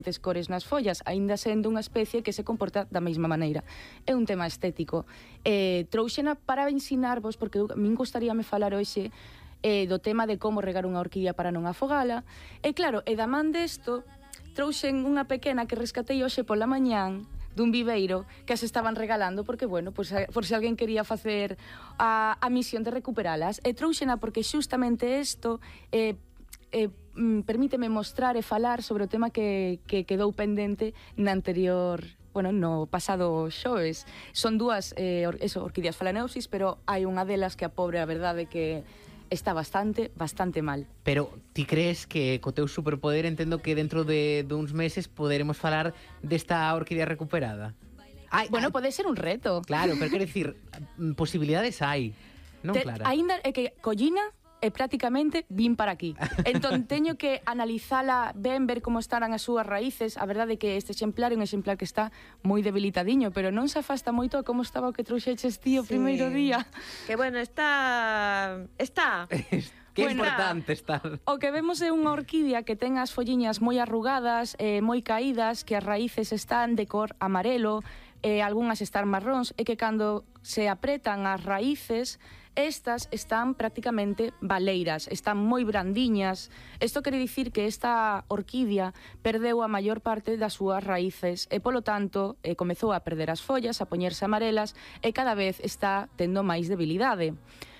cores nas follas, aínda sendo unha especie que se comporta da mesma maneira. É un tema estético. Trouxena para ensinarvos, porque a min gustaríame falar hoxe do tema de como regar unha orquídea para non afogala. E claro, da man desto, trouxen unha pequena que rescatei hoxe pola mañán dun viveiro que as estaban regalando porque, bueno, pues, por se alguén quería facer a misión de recuperalas. E trouxena porque xustamente isto permíteme mostrar e falar sobre o tema que quedou pendente na anterior, bueno, no pasado xoves. Son dúas orquídeas Phalaenopsis, pero hai unha delas que a pobre, a verdade, que está bastante mal. Pero ti crees que co teu superpoder entendo que dentro de uns meses poderemos falar desta orquídea recuperada? Bueno, pode ser un reto. Claro, pero quero dicir, posibilidades hai, non, Clara? Aínda é que collina e prácticamente vin para aquí. Entón, teño que analizala ben, ver como estarán as súas raíces. A verdade é que este exemplar é un exemplar que está moi debilitadiño, pero non se afasta moito a como estaba o que trouxeches ti o primeiro día. Que bueno, está... Que importante estar. O que vemos é unha orquídea que ten as folliñas moi arrugadas, moi caídas, que as raíces están de cor amarelo, algunhas están marróns, e que cando se apretan as raíces, estas están prácticamente baleiras, están moi brandiñas. Isto quere dicir que esta orquídea perdeu a maior parte das súas raíces e, polo tanto, comezou a perder as follas, a poñerse amarelas e cada vez está tendo máis debilidade.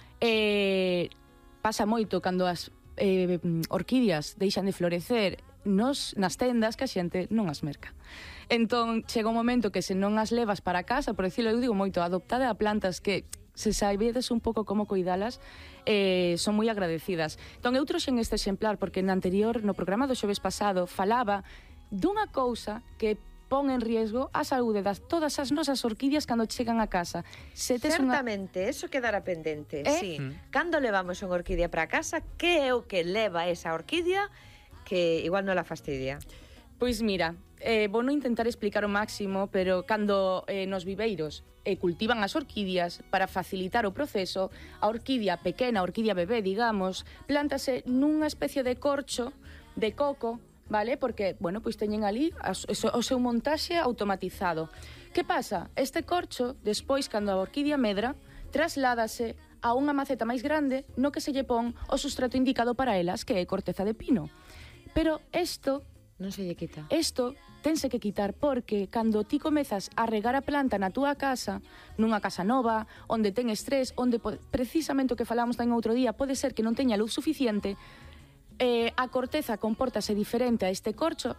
Pasa moito cando as orquídeas deixan de florecer nas tendas que a xente non as merca. Entón, chega un momento que se non as levas para casa, por decirlo, eu digo moito, adoptada a plantas que se sabedes un pouco como cuidalas, son moi agradecidas. Entón, eu trouxen este exemplar porque no programa do xoves pasado falaba dunha cousa que pon en riesgo a saúde das todas as nosas orquídeas cando chegan a casa. Certamente, eso quedará pendente. Sí. Cando levamos unha orquídea para casa, que é o que leva esa orquídea que igual non la fastidia? Pois mira, vou non intentar explicar o máximo, pero cando nos viveiros cultivan as orquídeas, para facilitar o proceso, a orquídea pequena, a orquídea bebé, digamos, plántase nunha especie de corcho de coco, vale? Porque, bueno, pois teñen ali o seu montaxe automatizado. Que pasa? Este corcho, despois, cando a orquídea medra, trasládase a unha maceta máis grande no que se lle pon o sustrato indicado para elas, que é corteza de pino. Pero isto non se lle quita. Isto tense que quitar porque cando ti comezas a regar a planta na túa casa, nunha casa nova, onde ten estrés, onde precisamente o que falamos tamén outro día, pode ser que non teña luz suficiente, a corteza compórtase diferente a este corcho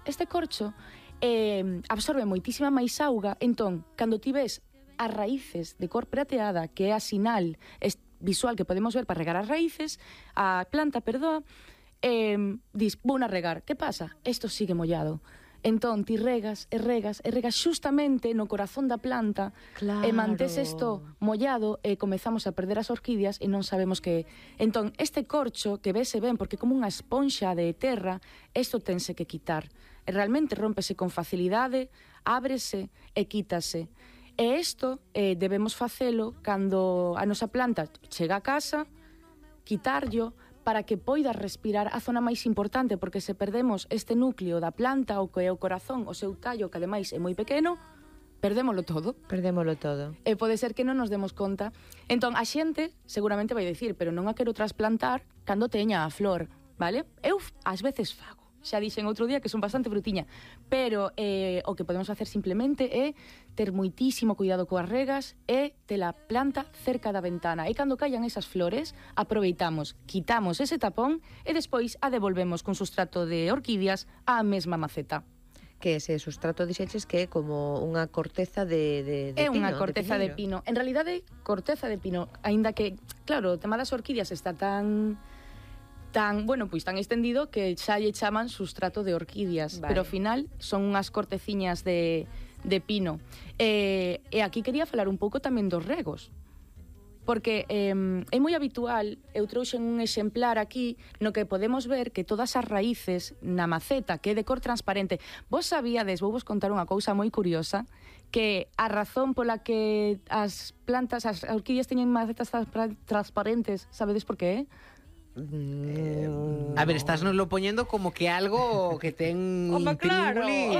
absorbe moitísima máis auga. Entón, cando ti ves as raíces de cor prateada, que é a sinal visual que podemos ver para regar as raíces, a planta, dis, vou a regar. Que pasa? Isto sigue mollado. Entón, ti regas e regas xustamente no corazón da planta. Claro. E mantés isto mollado e comezamos a perder as orquídeas e non sabemos que... Entón, este corcho que vese ben, porque como unha esponxa de terra, isto tense que quitar. E realmente rómpese con facilidade, ábrese e quítase. E isto debemos facelo cando a nosa planta chega a casa, quitarllo, para que poida respirar a zona máis importante, porque se perdemos este núcleo da planta, o que é o corazón, o seu tallo, que ademais é moi pequeno, perdémolo todo. E pode ser que non nos demos conta. Entón, a xente seguramente vai dicir, pero non a quero trasplantar cando teña a flor, vale? Eu ás veces fago. Xa dixen outro día que son bastante frutiña, pero o que podemos facer simplemente é ter moitísimo cuidado coas regas e ter a planta cerca da ventana. E cando callan esas flores, aproveitamos, quitamos ese tapón e despois a devolvemos con sustrato de orquídeas á mesma maceta. Que ese sustrato dixeches que é como unha corteza de pino. É unha corteza de pino. En realidade, corteza de pino, aínda que, claro, o tema das orquídeas está tan extendido que xa lle chaman sustrato de orquídeas, vale. Pero ao final son unhas corteciñas de pino. E aquí quería falar un pouco tamén dos regos, porque é moi habitual, eu trouxen un exemplar aquí no que podemos ver que todas as raíces na maceta, que é de cor transparente, vos sabíades, vou vos contar unha cousa moi curiosa, que a razón pola que as plantas, as orquídeas teñen macetas transparentes, sabedes por qué? A ver, estás nos lo poñendo como que algo que ten Home, claro.